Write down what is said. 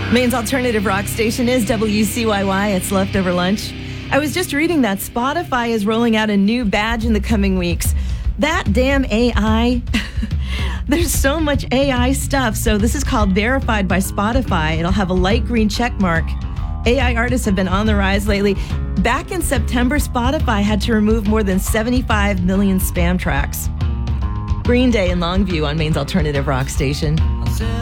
Maine's alternative rock station is WCYY. It's Leftover Lunch. I was just reading that Spotify is rolling out a new badge in the coming weeks. That damn AI. There's so much AI stuff. So this is called Verified by Spotify. It'll have a light green check mark. AI artists have been on the rise lately. Back in September, Spotify had to remove more than 75 million spam tracks. Green Day in Longview on Maine's alternative rock station.